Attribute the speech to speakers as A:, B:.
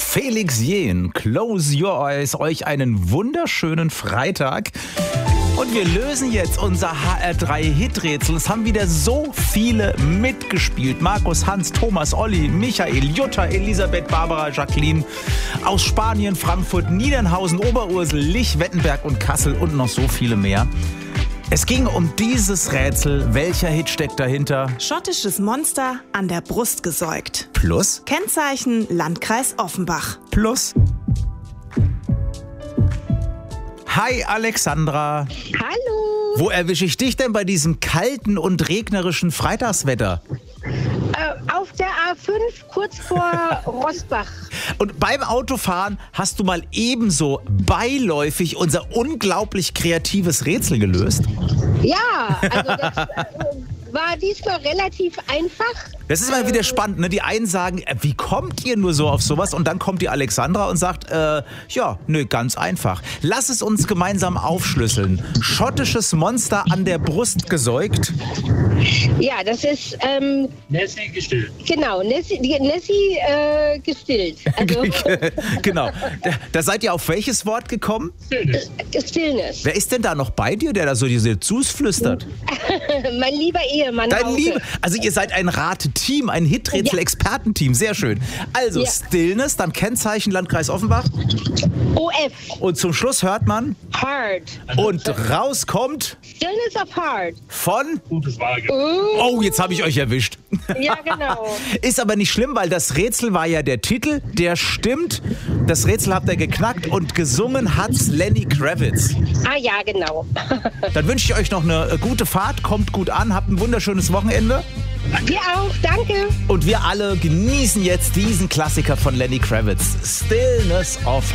A: Felix Jähn, Close Your Eyes, euch einen wunderschönen Freitag. Und wir lösen jetzt unser HR3-Hit-Rätsel. Es haben wieder so viele mitgespielt. Markus, Hans, Thomas, Olli, Michael, Jutta, Elisabeth, Barbara, Jacqueline. Aus Spanien, Frankfurt, Niedernhausen, Oberursel, Lich, Wettenberg und Kassel und noch so viele mehr. Es ging um dieses Rätsel. Welcher Hit steckt dahinter?
B: Schottisches Monster an der Brust gesäugt.
A: Plus?
B: Kennzeichen Landkreis Offenbach.
A: Plus? Hi Alexandra.
C: Hallo.
A: Wo erwische ich dich denn bei diesem kalten und regnerischen Freitagswetter?
C: Auf der A5 kurz vor Roßbach.
A: Und beim Autofahren hast du mal ebenso beiläufig unser unglaublich kreatives Rätsel gelöst?
C: Ja, also das war diesmal relativ einfach.
A: Das ist mal wieder spannend, ne? Die einen sagen, wie kommt ihr nur so auf sowas? Und dann kommt die Alexandra und sagt, ganz einfach. Lass es uns gemeinsam aufschlüsseln. Schottisches Monster an der Brust gesäugt.
C: Ja, das ist
D: Nessie gestillt.
C: Genau, Nessie gestillt. Also,
A: Genau. Da seid ihr auf welches Wort gekommen?
C: Stillness.
A: Wer ist denn da noch bei dir, der da so diese flüstert?
C: Mein lieber Ehemann.
A: Also ihr seid ein Rateteam, ein Hiträtsel-Expertenteam, sehr schön. Also Stillness, dann Kennzeichen Landkreis Offenbach.
C: OF.
A: Und zum Schluss hört man
C: Hard.
A: und rauskommt
C: Stillness of Hard.
A: von
D: Gutes Waage.
A: Oh, jetzt habe ich euch erwischt.
C: Ja, genau.
A: Ist aber nicht schlimm, weil das Rätsel war ja der Titel, der stimmt. Das Rätsel habt ihr geknackt und gesungen hat's Lenny Kravitz.
C: Ah ja, genau.
A: Dann wünsche ich euch noch eine gute Fahrt, kommt gut an, habt ein wunderschönes Wochenende.
C: Wir auch, danke.
A: Und wir alle genießen jetzt diesen Klassiker von Lenny Kravitz, Stillness of